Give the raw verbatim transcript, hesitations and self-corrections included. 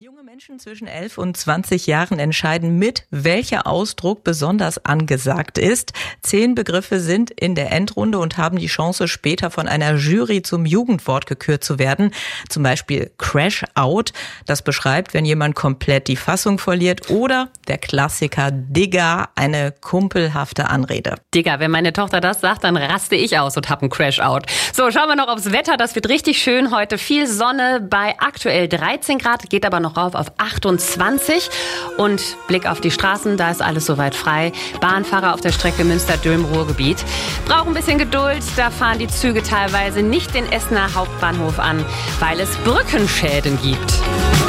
Junge Menschen zwischen elf und zwanzig Jahren entscheiden mit, welcher Ausdruck besonders angesagt ist. Zehn Begriffe sind in der Endrunde und haben die Chance, später von einer Jury zum Jugendwort gekürt zu werden. Zum Beispiel Crash Out. Das beschreibt, wenn jemand komplett die Fassung verliert. Oder der Klassiker Digga, eine kumpelhafte Anrede. Digga, wenn meine Tochter das sagt, dann raste ich aus und hab einen Crash Out. So, schauen wir noch aufs Wetter. Das wird richtig schön heute. Viel Sonne bei aktuell dreizehn Grad, geht aber noch rauf auf achtundzwanzig. Und Blick auf die Straßen, da ist alles soweit frei. Bahnfahrer auf der Strecke Münster-Dülmen-Ruhrgebiet brauchen ein bisschen Geduld. Da fahren die Züge teilweise nicht den Essener Hauptbahnhof an, weil es Brückenschäden gibt.